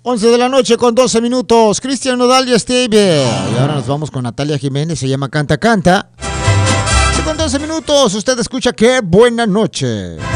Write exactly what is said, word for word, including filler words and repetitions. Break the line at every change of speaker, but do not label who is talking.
once de la noche con doce minutos. Cristian Nodal y Steve. Y ahora nos vamos con Natalia Jiménez. Se llama Canta Canta. Y con doce minutos usted escucha Qué Buena Noche.